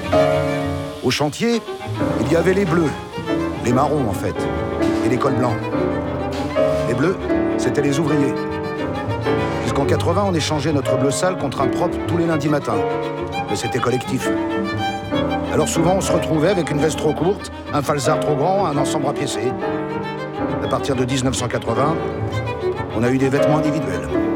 Au chantier, il y avait les bleus, les marrons en fait, et les cols blancs. Les bleus, c'était les ouvriers. Jusqu'en 80, on échangeait notre bleu sale contre un propre tous les lundis matins. Mais c'était collectif. Alors souvent, on se retrouvait avec une veste trop courte, un falzar trop grand, un ensemble rapiécé. À partir de 1980, on a eu des vêtements individuels.